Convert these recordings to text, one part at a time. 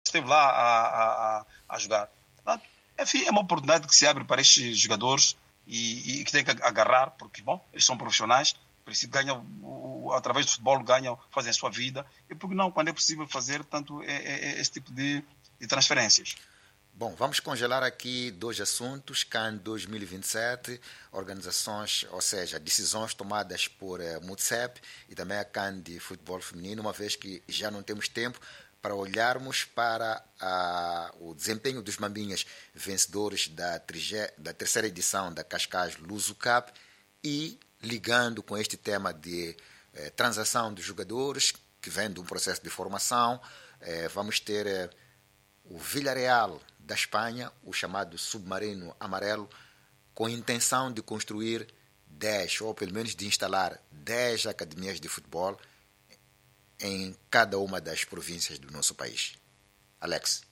esteve lá a jogar. Portanto, enfim, é uma oportunidade que se abre para estes jogadores e que tem que agarrar, porque, bom, eles são profissionais, por isso ganham, através do futebol, ganham, fazem a sua vida, e porque não, quando é possível fazer, tanto esse tipo de transferências. Bom, vamos congelar aqui dois assuntos, CAN 2027, organizações, ou seja, decisões tomadas por MUTSEP e também a CAN de futebol feminino, uma vez que já não temos tempo para olharmos para o desempenho dos Mambinhas, vencedores da terceira edição da Cascais Luso Cup, e ligando com este tema de transação dos jogadores, que vem de um processo de formação, vamos ter o Villarreal da Espanha, o chamado Submarino Amarelo, com a intenção de construir 10, ou pelo menos de instalar 10 academias de futebol em cada uma das províncias do nosso país. Alex.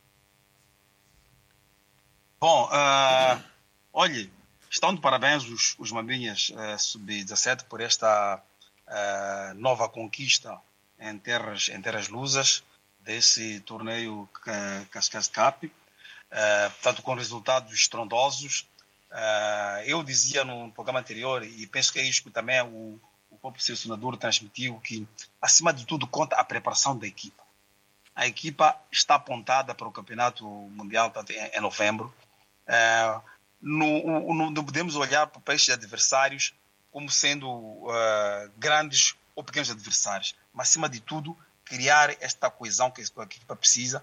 Bom, olhe, estão de parabéns os Mambinhas Sub-17 por esta nova conquista em terras lusas desse torneio Cascais Cup, portanto com resultados estrondosos. Eu dizia no programa anterior, e penso que é isso que também o próprio selecionador transmitiu, que acima de tudo conta a preparação da equipa. A equipa está apontada para o Campeonato Mundial em novembro. Não podemos olhar para estes adversários como sendo grandes ou pequenos adversários, mas acima de tudo criar esta coesão que a equipa precisa,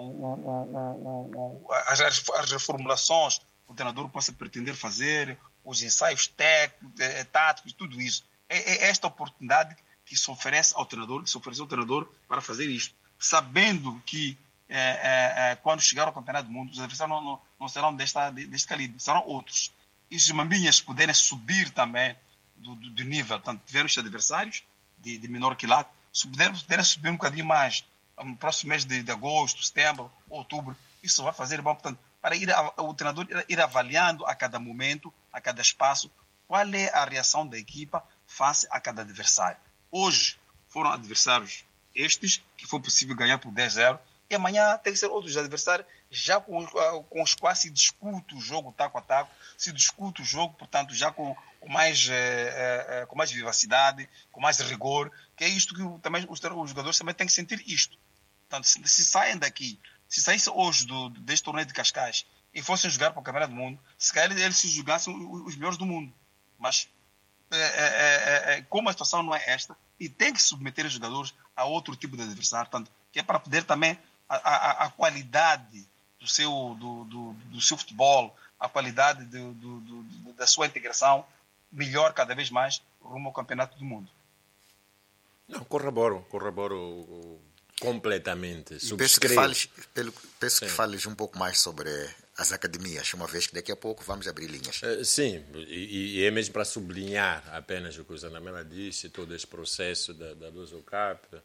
as reformulações que o treinador possa pretender fazer, os ensaios táticos, tudo isso. É esta oportunidade que se oferece ao treinador, para fazer isto, sabendo que quando chegar ao Campeonato do Mundo, os adversários não serão deste calibre, serão outros. E se os Mambinhas puderem subir também do nível, portanto, tiveram os adversários de menor quilate, se puderem subir um bocadinho mais no próximo mês de agosto, setembro, outubro, isso vai fazer bom, portanto, para o treinador ir avaliando a cada momento, a cada espaço, qual é a reação da equipa face a cada adversário. Hoje foram adversários estes, que foi possível ganhar por 10-0, e amanhã tem que ser outros adversários, já com os quais se discute o jogo taco a taco, se discute o jogo, portanto, já com mais vivacidade, com mais rigor, que é isto que também os jogadores também têm que sentir isto. Portanto, se saem daqui, se saíssem hoje deste torneio de Cascais e fossem jogar para o Campeonato do Mundo, se calhar eles se jogassem os melhores do mundo. Mas como a situação não é esta, e tem que submeter os jogadores a outro tipo de adversário, portanto, que é para poder também a qualidade do seu futebol, a qualidade da sua integração melhor cada vez mais rumo ao Campeonato do Mundo. Não, corroboro completamente. Peço que fales um pouco mais sobre as academias, uma vez que daqui a pouco vamos abrir linhas. Sim, e é mesmo para sublinhar apenas o que o Zanamela disse, todo esse processo da Luso Cup,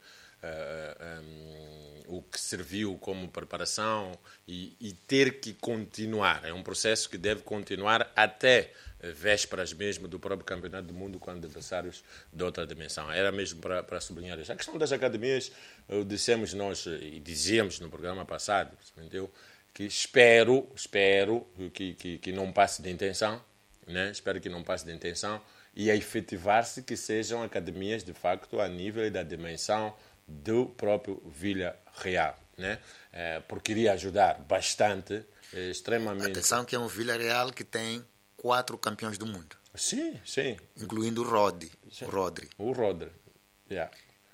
o que serviu como preparação e ter que continuar. É um processo que deve continuar até vésperas mesmo do próprio Campeonato do Mundo com adversários de outra dimensão. Era mesmo para sublinhar isso. A questão das academias, dissemos nós e dizíamos no programa passado, entendeu? Que espero que não passe de intenção, né? Espero que não passe de intenção e a efetivar-se que sejam academias de facto a nível e da dimensão do próprio Villarreal, né? Porque iria ajudar bastante, extremamente. Atenção que é um Villarreal que tem 4 campeões do mundo. Sim. Incluindo o Rodri. O Rodri, yeah.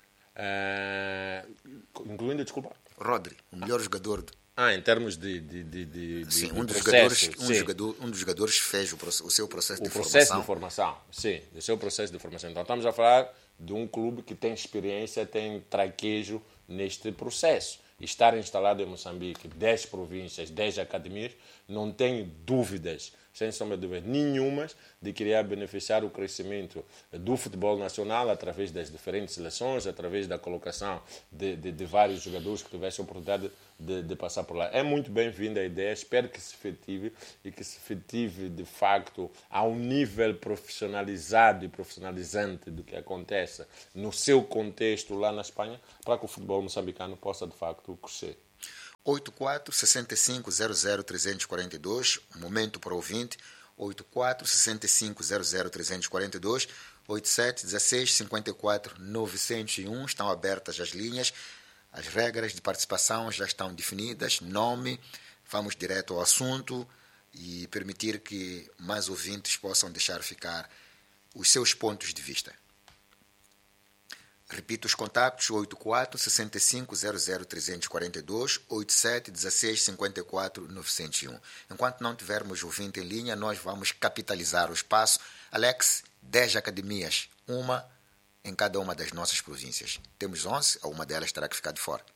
Incluindo, desculpa? Rodri, o melhor jogador em termos de sim, um dos jogadores fez o seu processo de formação. O processo de formação, sim, o seu processo de formação. Então estamos a falar de um clube que tem experiência, tem traquejo neste processo. Estar instalado em Moçambique, 10 províncias, 10 academias, não tenho dúvidas, sem sombra de dúvidas nenhumas, de que irá beneficiar o crescimento do futebol nacional através das diferentes seleções, através da colocação de vários jogadores que tivessem a oportunidade de passar por lá. É muito bem-vinda a ideia, espero que se efetive e que se efetive de facto a um nível profissionalizado e profissionalizante do que acontece no seu contexto lá na Espanha, para que o futebol moçambicano possa de facto crescer. 84 65 00 342, momento para o ouvinte, 84 65 00 342, 87 16 54 901, estão abertas as linhas, as regras de participação já estão definidas, nome, vamos direto ao assunto e permitir que mais ouvintes possam deixar ficar os seus pontos de vista. Repito os contactos: 84 65 00 342, 87 16 54 901. Enquanto não tivermos ouvinte em linha, nós vamos capitalizar o espaço. Alex, 10 academias, uma em cada uma das nossas províncias. Temos 11, uma delas terá que ficar de fora.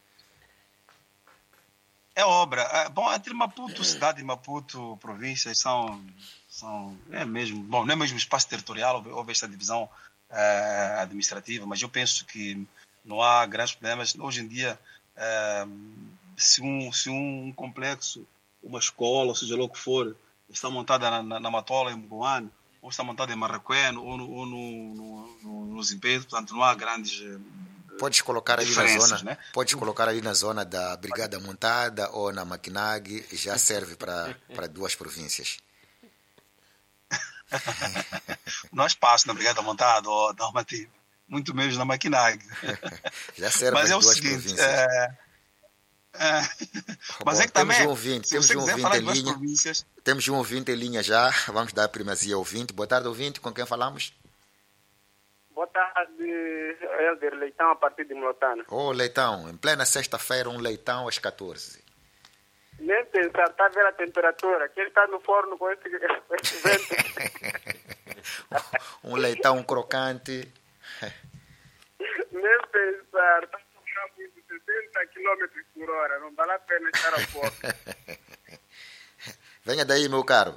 É obra. Bom, entre Maputo, cidade e Maputo, províncias, são é mesmo, bom, não é mesmo espaço territorial, houve esta divisão administrativa, mas eu penso que não há grandes problemas. Hoje em dia, se um complexo, uma escola, ou seja lá o que for, está montada na Matola, em Mogoane, ou está montada em Marraquém, ou no Zimpeto, portanto não há grandes Podes colocar ali na zona, né? Podes colocar ali na zona da Brigada Montada ou na Maquinag, já serve para duas províncias. Não há espaço na Brigada Montada ou normativa, muito menos na Maquinag. Já serve mas as o duas seguinte, províncias. mas Bom, é que também, temos um ouvinte em linha. Temos um ouvinte em linha já, vamos dar primazia ao ouvinte. Boa tarde, ouvinte, com quem falamos? Boa tarde, Helder Leitão, a partir de Mlotana. Leitão, em plena sexta-feira, um leitão às 14. Nem pensar, está a ver a temperatura, que ele está no forno com esse vento. Um leitão crocante. Nem pensar, está a muito 60 km por hora, não vale a pena estar ao forno. Venha daí, meu caro.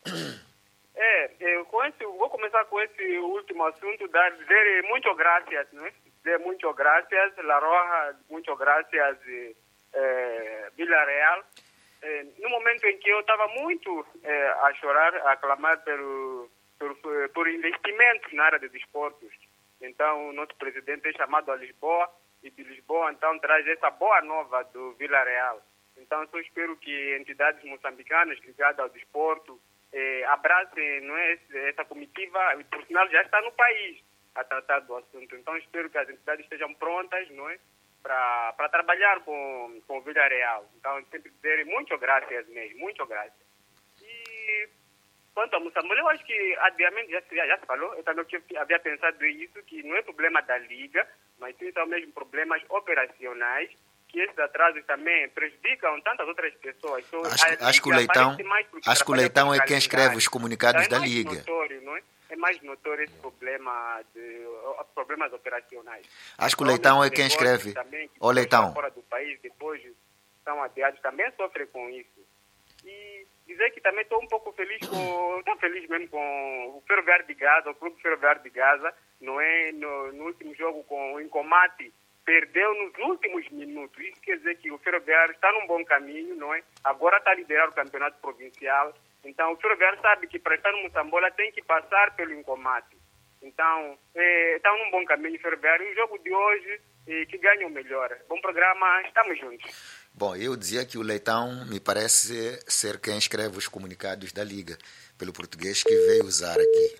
Vou começar com esse último assunto, dizer muito graças, né? Dizer muito graças, La Roja, muito graças, Vila Real. No momento em que eu estava muito a chorar, a clamar por investimentos na área de desportos. Então, o nosso presidente é chamado a Lisboa, e de Lisboa, então, traz essa boa nova do Vila Real. Então, só espero que entidades moçambicanas ligadas ao desporto abracem, não é, essa comitiva, e por sinal já está no país a tratar do assunto. Então, espero que as entidades estejam prontas, não é, para trabalhar com o Vila Real. Então, sempre dizer muito graças mesmo, muito graças. E quanto a Moçambique, eu acho que adiamento já se falou, eu também havia pensado isso, que não é problema da Liga, mas sim são mesmo problemas operacionais, que esses atrasos também prejudicam tantas outras pessoas. Então, acho que o Leitão é quem escreve os comunicados da Liga. Notório, não é? É mais notório esse problema de problemas operacionais. Acho que o Leitão é quem escreve. O Leitão. Fora do país, depois são adiados, também sofrem com isso. E dizer que também estou um pouco feliz mesmo com o Ferroviário de Gaza, o Clube Ferroviário de Gaza, não é? No último jogo com o Incomate, perdeu nos últimos minutos. Isso quer dizer que o Ferroviário está num bom caminho, não é? Agora está a liderar o campeonato provincial. Então, o Ferroviário sabe que para estar no Moçambola tem que passar pelo Incomate. Então, está num bom caminho o Ferroviário. O jogo de hoje, que ganha o melhor. Bom programa, estamos juntos. Bom, eu dizia que o Leitão me parece ser quem escreve os comunicados da Liga, pelo português que veio usar aqui.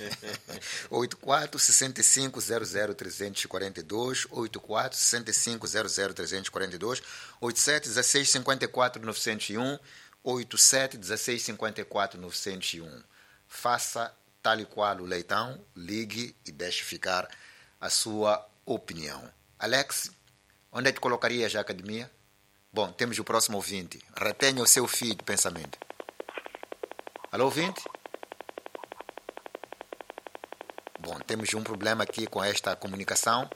84 65 00 342, 84 65 00 342, 87 16 54 901, 87 16 54 901. Faça tal e qual o Leitão, ligue e deixe ficar a sua opinião. Alex, onde é que colocaria já a academia? Bom, temos o próximo ouvinte. Retenha o seu fio de pensamento. Alô, ouvinte? Bom, temos um problema aqui com esta comunicação.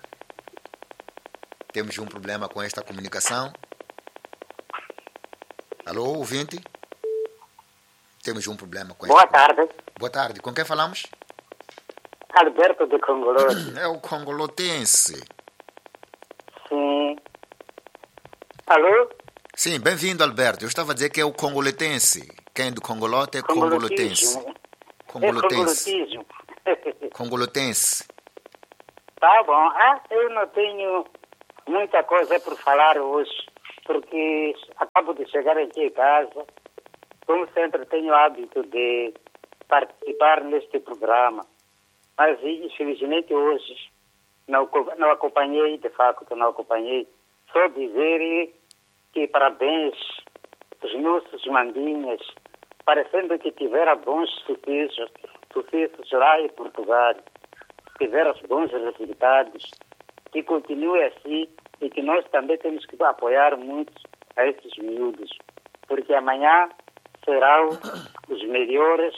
Alô, ouvinte? Temos um problema com Boa tarde. Boa tarde. Com quem falamos? Alberto de Congolote. É o congolotense. Sim. Alô? Sim, bem-vindo, Alberto. Eu estava a dizer que é o congoletense. Quem do Congolote é congolotense. Congolotismo. Congolotense. Tá bom. Eu não tenho muita coisa por falar hoje. porque acabo de chegar aqui em casa. Como sempre, tenho o hábito de participar neste programa. Mas, infelizmente, hoje não acompanhei, de facto, não acompanhei. Só dizer que parabéns aos nossos mandinhas, parecendo que tiveram bons sucessos lá em Portugal, tiveram bons resultados, que continue assim e que nós também temos que apoiar muito a esses miúdos, porque amanhã serão os melhores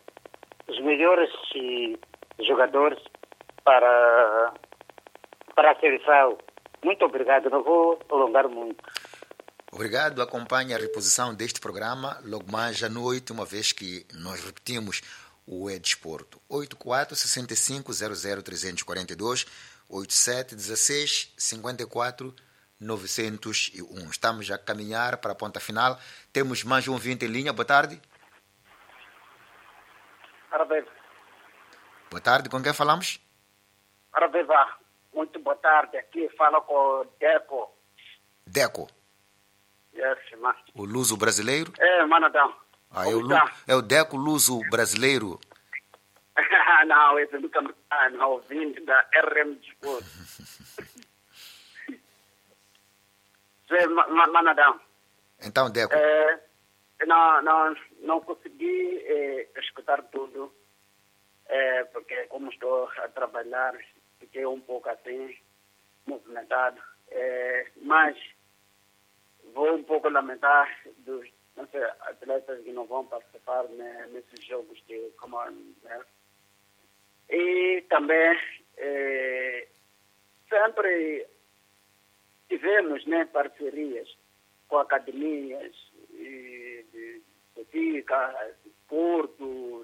jogadores para a seleção. Muito obrigado, não vou alongar muito. Obrigado. Acompanhe a reposição deste programa logo mais à noite, uma vez que nós repetimos o Desporto. 84 65 00 342 87 16 54 901. Estamos a caminhar para a ponta final. Temos mais um ouvinte em linha. Boa tarde. Parabéns. Boa tarde. Com quem falamos? Parabéns. Muito boa tarde. Aqui fala com o Deco. Deco. Yes, man. O luso brasileiro? Manadão. É o Deco luso brasileiro? Não, esse nunca me está ouvindo da RM Desporto. Manadão. Então, Deco. Não consegui escutar tudo, porque como estou a trabalhar, fiquei um pouco assim, movimentado. Mas vou um pouco lamentar dos atletas que não vão participar nesses jogos de Commonwealth. E também sempre tivemos parcerias com academias de Benfica, de Porto,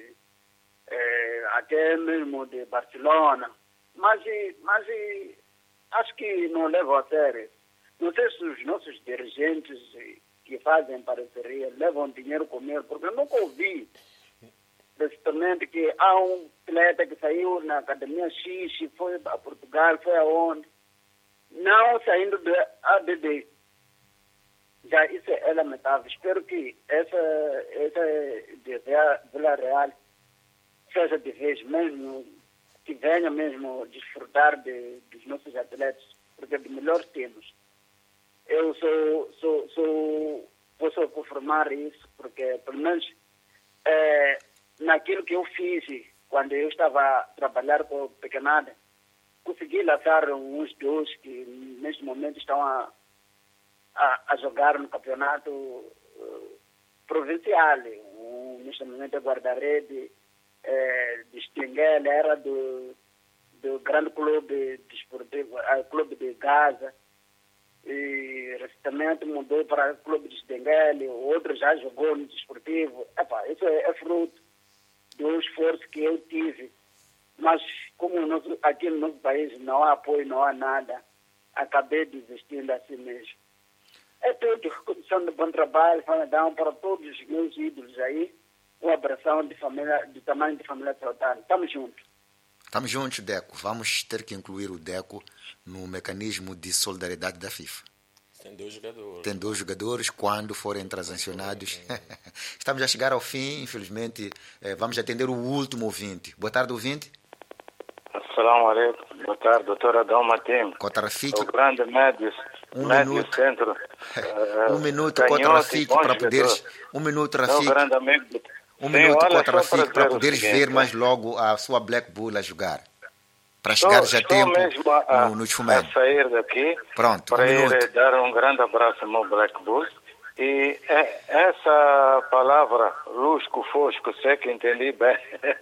até mesmo de Barcelona, mas acho que não levam a sério. Não sei se os nossos dirigentes que fazem parceria levam dinheiro comigo, porque eu nunca ouvi precisamente que há um atleta que saiu na academia X, foi a Portugal, foi aonde, não saindo da ADD. Já isso é lamentável. Espero que essa de Vila Real seja de vez mesmo, que venha mesmo desfrutar dos nossos atletas, porque de melhor temos. Eu posso confirmar isso, porque pelo menos naquilo que eu fiz quando eu estava a trabalhar com o Pequenada, consegui lançar uns dois que neste momento estão a jogar no campeonato provincial. Neste momento é guarda-rede de Stenguele, era do grande clube desportivo, clube de Gaza, e recentemente mudou para o clube de Stenguele, o outro já jogou no desportivo. Isso é fruto do esforço que eu tive. Mas como aqui no nosso país não há apoio, não há nada, acabei desistindo assim mesmo. É tudo, condição de bom trabalho, dar para todos os meus ídolos aí, uma abração de família, do tamanho de família Trotano. Estamos juntos. Estamos juntos, Deco. Vamos ter que incluir o Deco no mecanismo de solidariedade da FIFA. Tem dois jogadores. Tem dois jogadores quando forem transacionados. Estamos a chegar ao fim, infelizmente. Vamos atender o último ouvinte. Boa tarde, ouvinte. Assalamu alaikum. Boa tarde, doutor Adão Matem. Cota Rafiki. O grande médio centro. Um minuto, Cota Rafiki, para poderes... Um minuto, Rafiki. grande amigo. Um minuto, Cota Rafiki, para poderes ver mais logo a sua Black Bull a jogar. Para chegar já tempo nos fumetos. A sair daqui. Pronto, para ir dar um grande abraço ao meu Black Bull. E essa palavra, lusco, fosco, sei que entendi bem.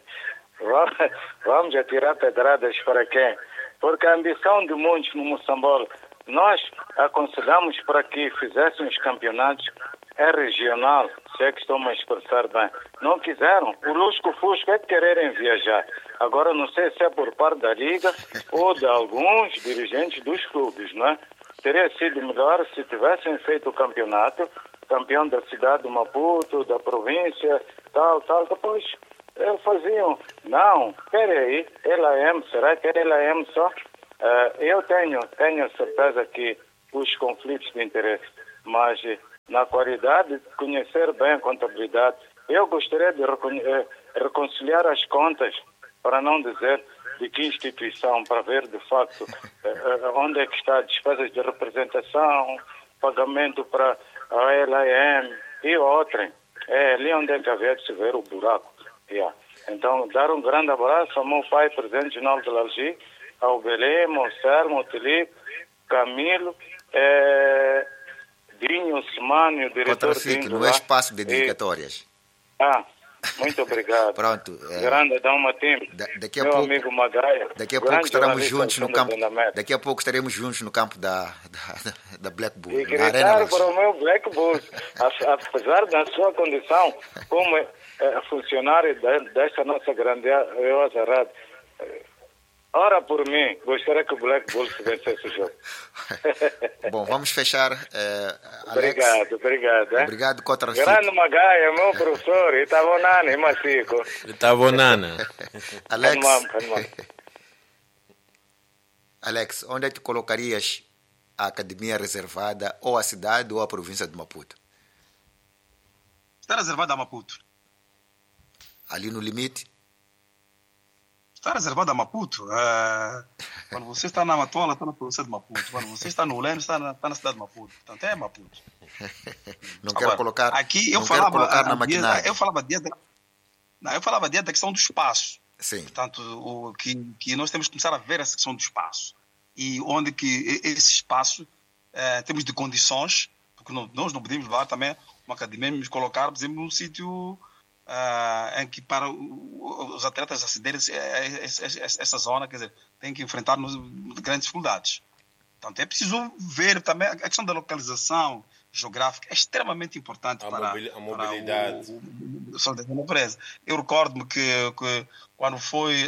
Vamos atirar pedradas para quem? Porque a ambição de muitos no Moçambola, nós aconselhamos para que fizessem os campeonatos regional, se é que estou a expressar bem. Não quiseram. O lusco-fusco é que quererem viajar. Agora não sei se é por parte da Liga ou de alguns dirigentes dos clubes, não é? Teria sido melhor se tivessem feito o campeonato, campeão da cidade de Maputo, da província, tal, depois faziam. Não, peraí, LAM, será que é LAM só? Eu tenho certeza que os conflitos de interesse. Mas, na qualidade de conhecer bem a contabilidade, eu gostaria de reconciliar as contas, para não dizer de que instituição, para ver de facto onde é que está despesas de representação, pagamento para a LIM e outrem. É ali onde é que havia de se ver o buraco. Yeah. Então, dar um grande abraço ao meu pai, presidente Ginaldo de Largi, ao Belém, ao Sermo, ao Felipe, Camilo, Dinho, Semânio, diretor Dinho. No espaço de dedicatórias. Muito obrigado. Pronto. Grande Adão Matim, meu amigo Magaia. Daqui a pouco estaremos juntos no campo. Daqui a pouco estaremos juntos no campo da Black Bull. E gritar para o meu Black Bull, apesar da sua condição como funcionário desta nossa grandiosa rádio. Ora por mim, gostaria que o Black Bull se vencesse o jogo. Bom, vamos fechar. Alex. Obrigado. Obrigado, Cotra. Grande Magaia, meu professor, Itabonana, Macico. Itabonana. Alex, onde é que colocarias a academia reservada ou a cidade ou a província de Maputo? Está reservada a Maputo. Ali no limite? Está reservado a Maputo. Quando você está na Matola, está na província de Maputo. Quando você está no Uleno, está na cidade de Maputo. Portanto, é Maputo. Não quero colocar, aqui eu falava na maquinária. Eu falava da questão do espaço. Sim. Portanto, que nós temos que começar a ver essa questão do espaço. E onde que esse espaço, temos de condições, porque nós não podemos levar também uma academia e colocar, por exemplo, num sítio em que para os atletas acederem essa zona, quer dizer, tem que enfrentar grandes dificuldades. Portanto, é preciso ver também a questão da localização geográfica, é extremamente importante para a mobilidade. Da empresa. Eu recordo-me que quando foi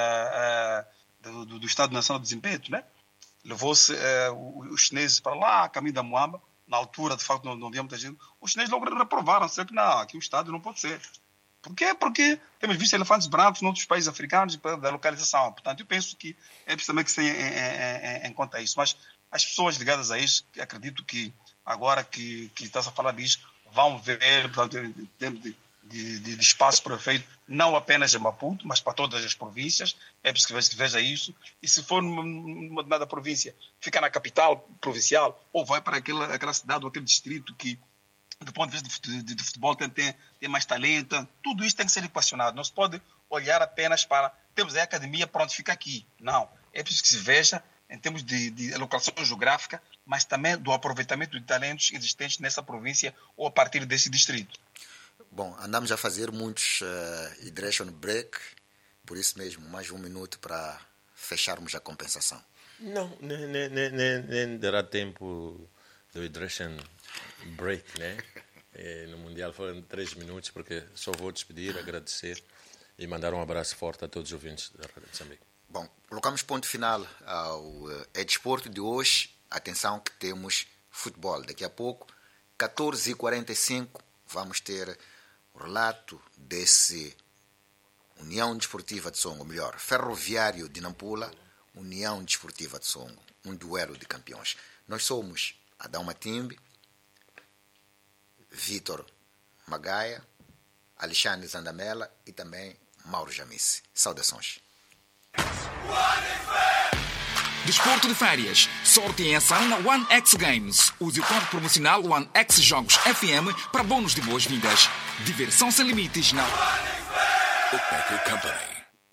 do Estado Nacional de Desempenho, né? Levou-se os chineses para lá, a caminho da Moamba, na altura, de facto, não havia muita gente. Os chineses logo reprovaram, sei que não, aqui o estádio não pode ser. Por quê? Porque temos visto elefantes brancos em outros países africanos da localização. Portanto, eu penso que é preciso também que se tenha em conta isso. Mas as pessoas ligadas a isso, acredito que agora que está-se a falar disso, vão ver, portanto, em termos de espaço prefeito, não apenas em Maputo, mas para todas as províncias. É preciso que veja isso. E se for numa determinada província, fica na capital provincial, ou vai para aquela cidade ou aquele distrito que, do ponto de vista de futebol, tem mais talento. Tudo isso tem que ser equacionado. Não se pode olhar apenas para temos a academia, pronto, fica aqui. Não. É preciso que se veja em termos de alocação geográfica, mas também do aproveitamento de talentos existentes nessa província ou a partir desse distrito. Bom, andamos a fazer muitos hydration break, por isso mesmo, mais um minuto para fecharmos a compensação. Não, nem dará tempo do hydration break, né? No Mundial foram 3 minutos, porque só vou despedir, agradecer e mandar um abraço forte a todos os ouvintes da Rádio Moçambique. Bom, colocamos ponto final ao desporto de hoje. Atenção que temos futebol. Daqui a pouco, 14h45, vamos ter o relato desse União Desportiva de Songo, melhor, Ferroviário de Nampula, União Desportiva de Songo, um duelo de campeões. Nós somos Adão Matimbe, Vítor Magaia, Alexandre Zandamela e também Mauro Jamice. Saudações. Desporto de férias. Sorte em ação na One X Games. Use o código promocional One X Jogos FM para bônus de boas-vindas. Diversão sem limites na Bookmaker Company.